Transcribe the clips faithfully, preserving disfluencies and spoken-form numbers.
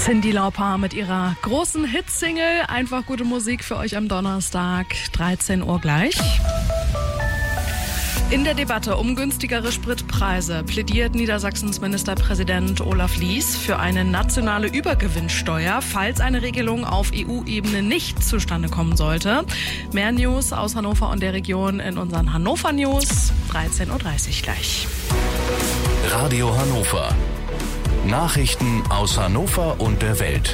Cyndi Lauper mit ihrer großen Hitsingle. Einfach gute Musik für euch am Donnerstag, dreizehn Uhr gleich. In der Debatte um günstigere Spritpreise plädiert Niedersachsens Ministerpräsident Olaf Lies für eine nationale Übergewinnsteuer, falls eine Regelung auf E U-Ebene nicht zustande kommen sollte. Mehr News aus Hannover und der Region in unseren Hannover News, dreizehn Uhr dreißig gleich. Radio Hannover. Nachrichten aus Hannover und der Welt.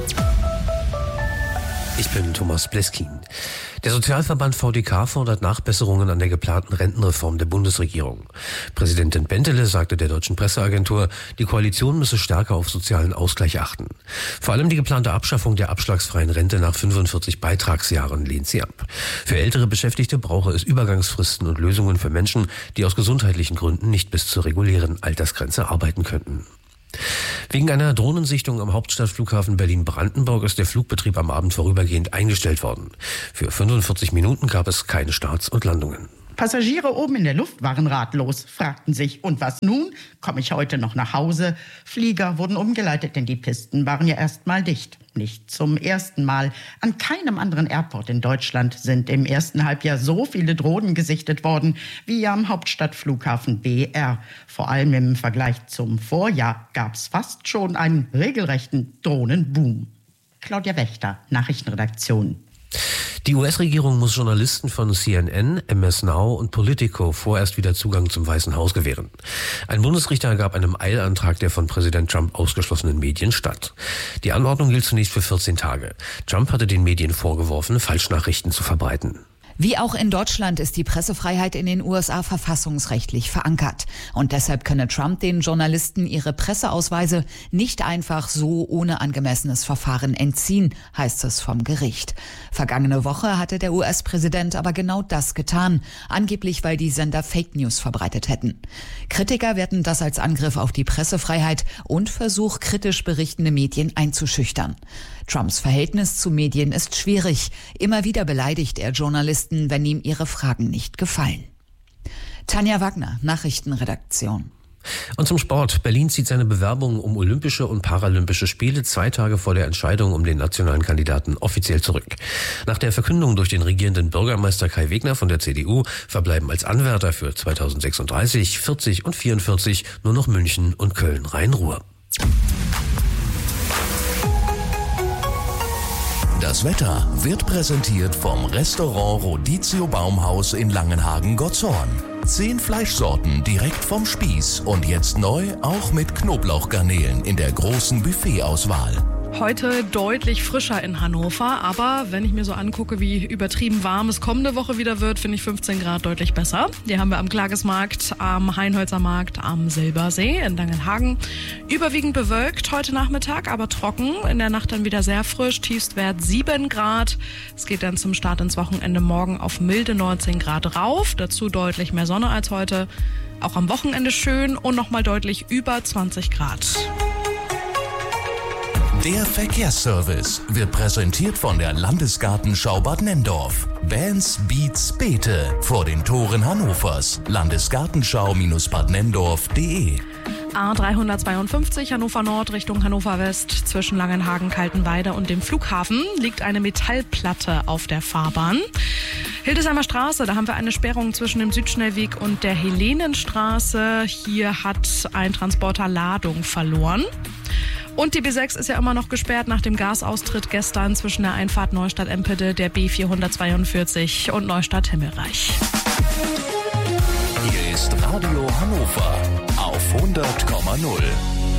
Ich bin Thomas Bleskin. Der Sozialverband V D K fordert Nachbesserungen an der geplanten Rentenreform der Bundesregierung. Präsidentin Bentele sagte der deutschen Presseagentur, die Koalition müsse stärker auf sozialen Ausgleich achten. Vor allem die geplante Abschaffung der abschlagsfreien Rente nach fünfundvierzig Beitragsjahren lehnt sie ab. Für ältere Beschäftigte brauche es Übergangsfristen und Lösungen für Menschen, die aus gesundheitlichen Gründen nicht bis zur regulären Altersgrenze arbeiten könnten. Wegen einer Drohnensichtung am Hauptstadtflughafen Berlin-Brandenburg ist der Flugbetrieb am Abend vorübergehend eingestellt worden. Für fünfundvierzig Minuten gab es keine Starts und Landungen. Passagiere oben in der Luft waren ratlos, fragten sich, und was nun? Komme ich heute noch nach Hause? Flieger wurden umgeleitet, denn die Pisten waren ja erst mal dicht. Nicht zum ersten Mal. An keinem anderen Airport in Deutschland sind im ersten Halbjahr so viele Drohnen gesichtet worden wie am Hauptstadtflughafen B R. Vor allem im Vergleich zum Vorjahr gab es fast schon einen regelrechten Drohnenboom. Claudia Wächter, Nachrichtenredaktion. Die U S-Regierung muss Journalisten von C N N, M S Now und Politico vorerst wieder Zugang zum Weißen Haus gewähren. Ein Bundesrichter gab einem Eilantrag der von Präsident Trump ausgeschlossenen Medien statt. Die Anordnung gilt zunächst für vierzehn Tage. Trump hatte den Medien vorgeworfen, Falschnachrichten zu verbreiten. Wie auch in Deutschland ist die Pressefreiheit in den U S A verfassungsrechtlich verankert. Und deshalb könne Trump den Journalisten ihre Presseausweise nicht einfach so ohne angemessenes Verfahren entziehen, heißt es vom Gericht. Vergangene Woche hatte der U S-Präsident aber genau das getan, angeblich weil die Sender Fake News verbreitet hätten. Kritiker werten das als Angriff auf die Pressefreiheit und Versuch, kritisch berichtende Medien einzuschüchtern. Trumps Verhältnis zu Medien ist schwierig. Immer wieder beleidigt er Journalisten, wenn ihm ihre Fragen nicht gefallen. Tanja Wagner, Nachrichtenredaktion. Und zum Sport. Berlin zieht seine Bewerbung um Olympische und Paralympische Spiele zwei Tage vor der Entscheidung um den nationalen Kandidaten offiziell zurück. Nach der Verkündung durch den regierenden Bürgermeister Kai Wegner von der C D U verbleiben als Anwärter für zweitausendsechsunddreißig, vierzig und vierundvierzig nur noch München und Köln-Rhein-Ruhr. Das Wetter wird präsentiert vom Restaurant Rodizio Baumhaus in Langenhagen-Gottshorn. Zehn Fleischsorten direkt vom Spieß und jetzt neu auch mit Knoblauchgarnelen in der großen Buffetauswahl. Heute deutlich frischer in Hannover, aber wenn ich mir so angucke, wie übertrieben warm es kommende Woche wieder wird, finde ich fünfzehn Grad deutlich besser. Die haben wir am Klagesmarkt, am Heinholzer Markt, am Silbersee in Langenhagen. Überwiegend bewölkt heute Nachmittag, aber trocken. In der Nacht dann wieder sehr frisch, Tiefstwert sieben Grad. Es geht dann zum Start ins Wochenende morgen auf milde neunzehn Grad rauf. Dazu deutlich mehr Sonne als heute. Auch am Wochenende schön und nochmal deutlich über zwanzig Grad. Der Verkehrsservice wird präsentiert von der Landesgartenschau Bad Nenndorf. Bands, Beats, Beete vor den Toren Hannovers. Landesgartenschau Bad Nenndorf punkt de. A dreihundertzweiundfünfzig Hannover Nord Richtung Hannover West. Zwischen Langenhagen, Kaltenweide und dem Flughafen liegt eine Metallplatte auf der Fahrbahn. Hildesheimer Straße, da haben wir eine Sperrung zwischen dem Südschnellweg und der Helenenstraße. Hier hat ein Transporter Ladung verloren. Und die B sechs ist ja immer noch gesperrt nach dem Gasaustritt gestern zwischen der Einfahrt Neustadt-Empede, der B vierhundertzweiundvierzig und Neustadt-Himmelreich. Hier ist Radio Hannover auf hundert Komma null.